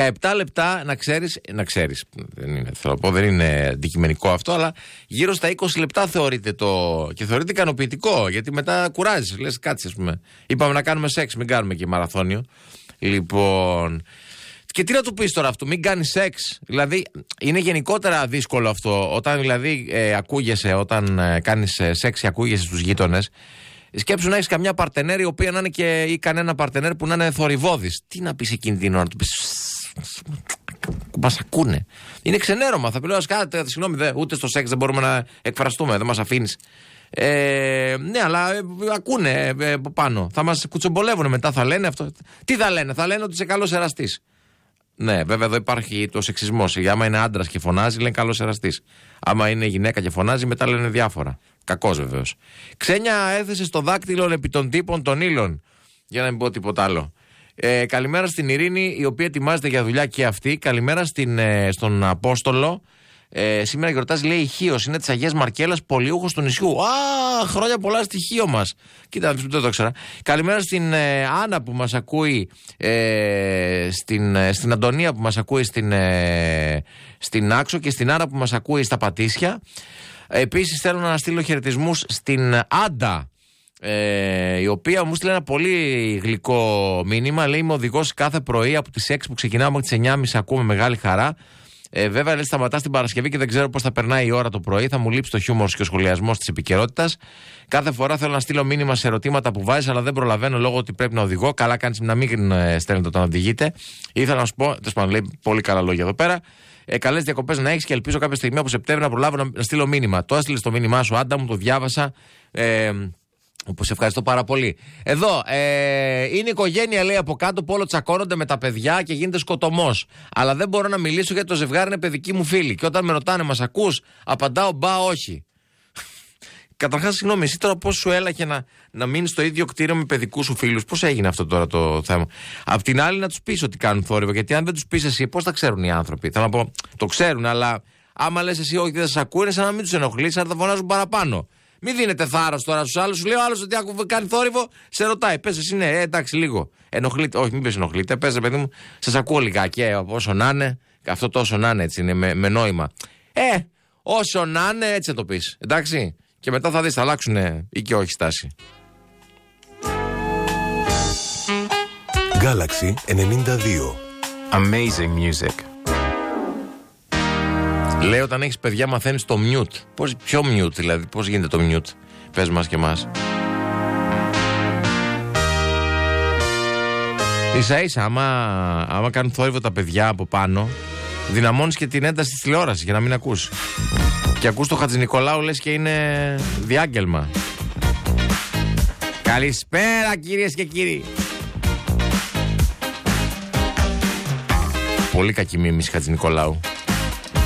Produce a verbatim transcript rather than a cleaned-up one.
επτά λεπτά να ξέρεις, να ξέρεις, δεν είναι, θέλω να πω, δεν είναι αντικειμενικό αυτό, αλλά γύρω στα είκοσι λεπτά θεωρείται το. Και θεωρείται ικανοποιητικό, γιατί μετά κουράζεις. Λες, κάτσε, ας πούμε. Είπαμε να κάνουμε σεξ, μην κάνουμε και μαραθώνιο. Λοιπόν. Και τι να του πεις τώρα αυτό, μην κάνεις σεξ. Δηλαδή, είναι γενικότερα δύσκολο αυτό. Όταν δηλαδή ε, ακούγεσαι, όταν ε, κάνεις ε, σεξ και ακούγεσαι στους γείτονες. Σκέψου να έχεις καμιά παρτενέρ η οποία να είναι και ή κανένα παρτενέρ που να είναι θορυβώδης. Τι να πεις εκείνη την ώρα, να του πεις. Μας ακούνε. Είναι ξενέρωμα. Θα πει λέω, σκάτε, συγγνώμη, δε, ούτε στο σεξ δεν μπορούμε να εκφραστούμε, δεν μας αφήνεις. Ε, ναι, αλλά ε, ακούνε ε, από πάνω. Θα μας κουτσομπολεύουν μετά, θα λένε αυτό. Τι θα λένε, θα λένε ότι είσαι καλός εραστής. Ναι, βέβαια εδώ υπάρχει το σεξισμός. Άμα είναι άντρας και φωνάζει, λένε καλός εραστής. Άμα είναι γυναίκα και φωνάζει, μετά λένε διάφορα. Κακός βεβαίως. Ξένια έθεσε στο δάκτυλο επί των τύπων των ύλων. Για να μην πω τίποτα άλλο. Ε, καλημέρα στην Ειρήνη, η οποία ετοιμάζεται για δουλειά και αυτή. Καλημέρα στην, ε, στον Απόστολο. Ε, σήμερα γιορτάζει, λέει, η Χίος. Είναι της Αγίας Μαρκέλας, πολιούχος του νησιού. Α, χρόνια πολλά στη Χίο μας. Κοίτα, δεν το ήξερα. Καλημέρα στην ε, Άννα που μας ακούει, ε, στην, ε, στην Αντωνία που μας ακούει στην, ε, στην Άξο και στην Άννα που μας ακούει στα Πατήσια. Επίσης θέλω να στείλω χαιρετισμούς στην Άντα, ε, η οποία μου στείλε ένα πολύ γλυκό μήνυμα. Λέει, είμαι οδηγός κάθε πρωί από τις έξι που ξεκινάμε μέχρι τις εννιά και μισή ακούμε μεγάλη χαρά. Ε, βέβαια, λέει, σταματά την Παρασκευή και δεν ξέρω πώς θα περνάει η ώρα το πρωί. Θα μου λείψει το χιούμορ και ο σχολιασμός της επικαιρότητας. Κάθε φορά θέλω να στείλω μήνυμα σε ερωτήματα που βάζεις, αλλά δεν προλαβαίνω λόγω ότι πρέπει να οδηγώ. Καλά κάνεις να μην ε, στέλνετε όταν οδηγείτε. Ήθελα να σου πω, τέλος πάντων, λέει πολύ καλά λόγια εδώ πέρα. Ε, καλές διακοπές να έχεις και ελπίζω κάποια στιγμή από Σεπτέμβριο να προλάβω να, να στείλω μήνυμα. Το έστειλε το μήνυμά σου, Άντα μου, το διάβασα. Ε, Όπως σε ευχαριστώ πάρα πολύ. Εδώ, ε, είναι οικογένεια, λέει, από κάτω που όλο τσακώνονται με τα παιδιά και γίνεται σκοτωμός. Αλλά δεν μπορώ να μιλήσω γιατί το ζευγάρι είναι παιδική μου φίλη. Και όταν με ρωτάνε, μας ακούς, απαντάω μπα όχι. Καταρχάς, συγγνώμη, εσύ τώρα πώς σου έλαχε να, να μείνεις στο ίδιο κτίριο με παιδικούς σου φίλους? Πώς έγινε αυτό τώρα το θέμα? Απ' την άλλη, να τους πεις ότι κάνουν θόρυβο. Γιατί αν δεν τους πεις εσύ, πώς θα ξέρουν οι άνθρωποι? Θέλω να πω, το ξέρουν, αλλά άμα λες εσύ όχι, δεν σας ακούνε, σαν να μην τους ενοχλείς, αλλά θα φωνάζουν παραπάνω. Μην δίνετε θάρρος τώρα στους άλλους. Σου λέει ο άλλος ότι κάνει θόρυβο, σε ρωτάει. Πες εσύ, ναι, ε, εντάξει, λίγο. Ενοχλείτε, όχι, μην πες ενοχλείτε. Πες, παιδί μου, σας ακούω λιγάκι. Ε, όσο να είναι, αυτό τόσο να είναι, έτσι είναι, με, με νόημα. Ε, όσο να είναι, έτσι θα το πεις. Εντάξει. Και μετά θα δεις, θα αλλάξουν ή και όχι στάση. Galaxy ενενήντα δύο. Amazing music. Λέει, όταν έχεις παιδιά μαθαίνεις το mute. Πώς, ποιο mute δηλαδή, πώς γίνεται το mute? Πες μας και μας. Ίσα ίσα, άμα, άμα κάνουν θόρυβο τα παιδιά από πάνω, δυναμώνεις και την ένταση της τηλεόρασης για να μην ακούς. Και ακούς το Χατζηνικολάου, λες και είναι διάγγελμα. Καλησπέρα κυρίες και κύριοι. Πολύ κακή μίμηση Χατζηνικολάου.